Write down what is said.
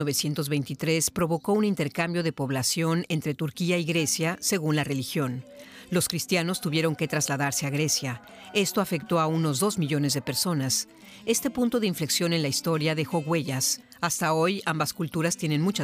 1923 provocó un intercambio de población entre Turquía y Grecia según la religión. Los cristianos tuvieron que trasladarse a Grecia. Esto afectó a unos 2 millones de personas. Este punto de inflexión en la historia dejó huellas. Hasta hoy, ambas culturas tienen muchas